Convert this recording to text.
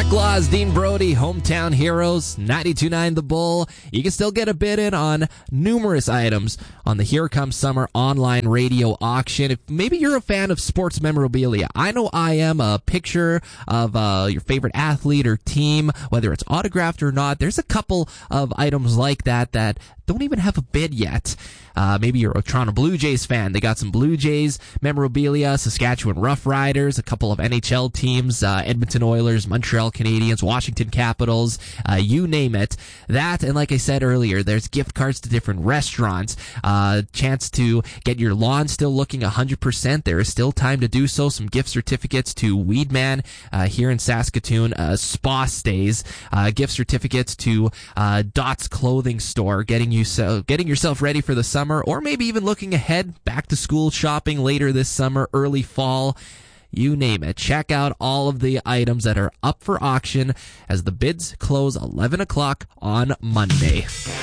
Brett Glass, Dean Brody, Hometown Heroes, 92.9 The Bull. You can still get a bid in on numerous items on the Here Comes Summer online radio auction. If maybe you're a fan of sports memorabilia, I know I am. A picture of your favorite athlete or team, whether it's autographed or not. There's a couple of items like that that don't even have a bid yet. Maybe you're a Toronto Blue Jays fan. They got some Blue Jays memorabilia, Saskatchewan Roughriders, a couple of NHL teams, Edmonton Oilers, Montreal Canadiens, Washington Capitals, you name it. That, and like I said earlier, there's gift cards to different restaurants, chance to get your lawn still looking 100%. There is still time to do so. Some gift certificates to Weedman here in Saskatoon, spa stays, gift certificates to Dot's Clothing Store, getting yourself ready for the summer, or maybe even looking ahead, back to school shopping later this summer, early fall. You name it. Check out all of the items that are up for auction as the bids close 11 o'clock on Monday.